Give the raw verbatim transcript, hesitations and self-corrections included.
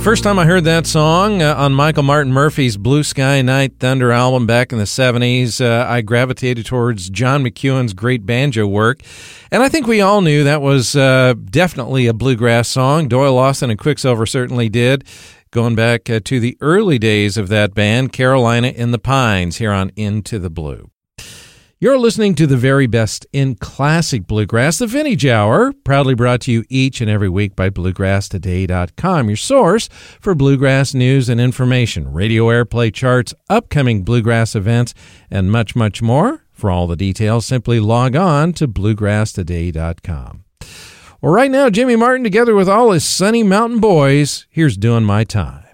First time I heard that song uh, on Michael Martin Murphey's Blue Sky Night Thunder album back in the seventies, uh, I gravitated towards John McEwen's great banjo work. And I think we all knew that was uh, definitely a bluegrass song. Doyle Lawson and Quicksilver certainly did. Going back uh, to the early days of that band, Carolina in the Pines, here on Into the Blue. You're listening to the very best in classic bluegrass, the Vintage Hour, proudly brought to you each and every week by bluegrass today dot com, your source for bluegrass news and information, radio airplay charts, upcoming bluegrass events, and much, much more. For all the details, simply log on to bluegrass today dot com. Well, right now, Jimmy Martin, together with all his Sunny Mountain Boys, here's Doing My Time.